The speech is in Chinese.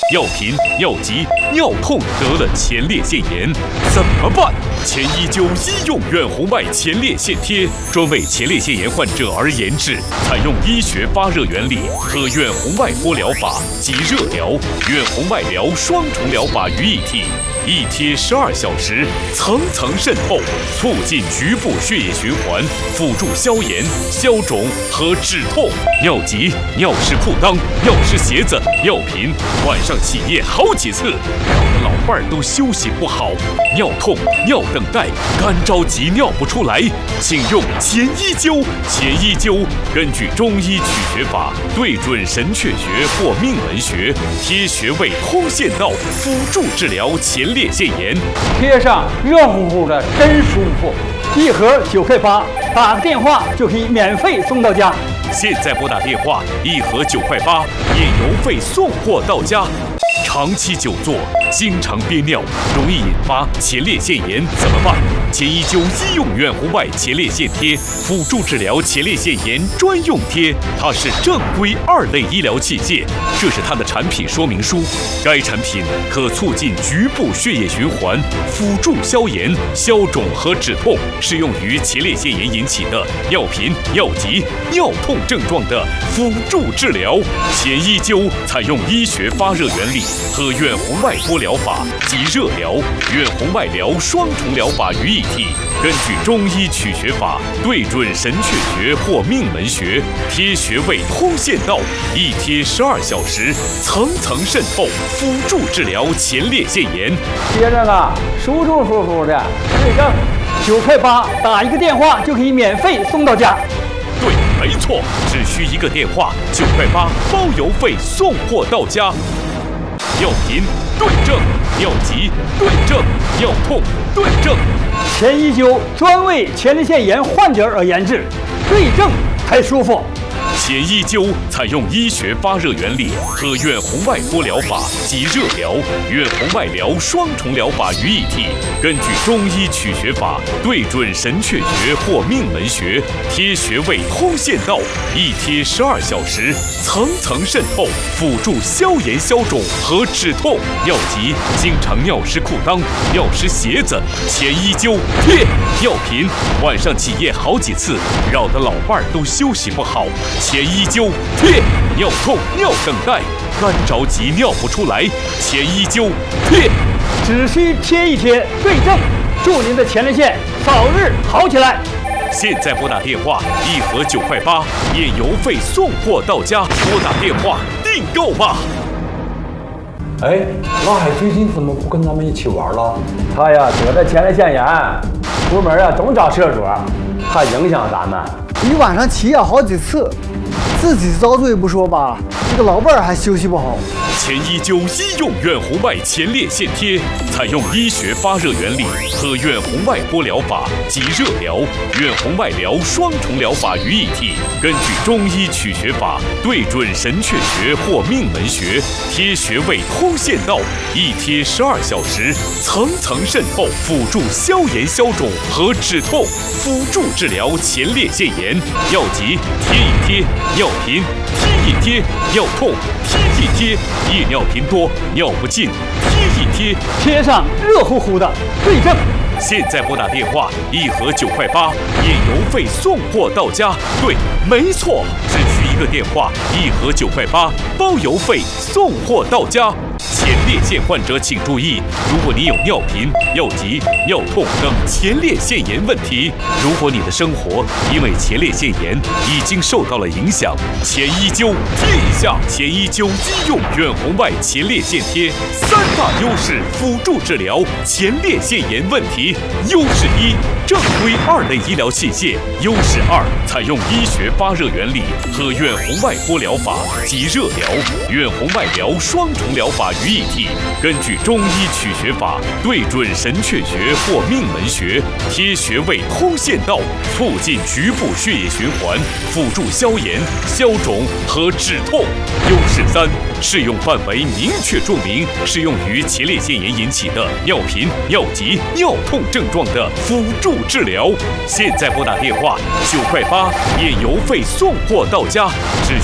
尿频、尿急、尿痛得了前列腺炎，怎么办？前一灸医用远红外前列腺贴，专为前列腺炎患者而研制，采用医学发热原理和远红外波疗法及热疗、远红外疗双重疗法于一体。一贴12小时，层层渗透，促进局部血液循环，辅助消炎、消肿和止痛。尿急、尿湿裤裆、尿湿鞋子、尿频，晚上起夜好几次，搞得老伴儿都休息不好。尿痛、尿等待、干着急尿不出来，请用前一灸。前一灸根据中医取穴法，对准神阙穴或命门穴，贴穴位通线道，辅助治疗前列腺炎。 贴上热乎乎的，真舒服。一盒9块8，打个电话就可以免费送到家。 现在拨打电话，一盒9块8，免邮费送货到家。长期久坐，经常憋尿，容易引发前列腺炎，怎么办？前一灸医用远红外前列腺贴，辅助治疗前列腺炎专用贴，它是正规2类医疗器械，这是它的产品说明书。该产品可促进局部血液循环，辅助消炎、消肿和止痛，适用于前列腺炎引起的尿频、尿急、尿痛症状的辅助治疗。前一灸采用医学发热原理和远红外波疗法及热疗、远红外疗双重疗法于一体，根据中医取穴法，对准神阙穴或命门穴，贴穴位通线道，一贴12小时，层层渗透，辅助治疗前列腺炎。 贴着呢，舒舒服服的，对症。9块8，打一个电话就可以免费送到家。 对，没错，只需一个电话，9块8，包邮费送货到家。尿频对症，尿急对症，尿痛对症。 前一灸专为前列腺炎患者而研制，对症才舒服。 前一灸采用医学发热原理和远红外波疗法及热疗、远红外疗双重疗法于一体，根据中医取穴法，对准神阙穴或命门穴，贴穴位通线道，一贴12小时，层层渗透，辅助消炎消肿和止痛。尿急，经常尿湿裤裆、尿湿鞋子，前一灸贴。尿频，晚上起夜好几次，扰得老伴儿都休息不好。前一灸贴。尿痛、尿等待、干着急尿不出来，前一灸贴。 只需贴一贴，对症，祝您的前列腺早日好起来。 现在拨打电话，一盒9块8，免邮费送货到家。拨打电话订购吧。 哎，老海最近怎么不跟咱们一起玩了？ 他呀得了前列腺炎，出门啊总找厕所，怕影响咱们。 一晚上起夜好几次，自己遭罪不说吧，这个老伴儿还休息不好。 前一灸医用远红外前列腺贴，采用医学发热原理和远红外波疗法及热疗、远红外疗双重疗法于一体，根据中医取穴法，对准神阙穴或命门穴，贴穴位通线道，一贴12小时，层层渗透，辅助消炎消肿和止痛，辅助治疗前列腺炎。尿急贴一贴，尿频贴一贴，尿痛贴一贴，夜尿频多、尿不尽，贴一贴， 贴上热乎乎的，对症。 现在拨打电话，一盒9块8，免邮费送货到家。对，没错，只需一个电话，一盒9块8，包邮费送货到家。前列腺患者请注意，如果你有尿频、尿急、尿痛等前列腺炎问题，如果你的生活因为前列腺炎已经受到了影响，前一灸贴一下。前一灸医用远红外前列腺贴，3大优势辅助治疗前列腺炎问题。优势1，正规2类医疗器械；优势2，采用医学发热原理和远红外波疗法及热疗、远红外疗双重疗法于一体，根据中医取穴法，对准神阙穴或命门穴，贴穴位通线道，促进局部血液循环，辅助消炎、消肿和止痛。优势3，适用范围明确注明，适用于前列腺炎引起的尿频、尿急、尿痛症状的辅助治疗。现在拨打电话9块8，免邮费送货到家，只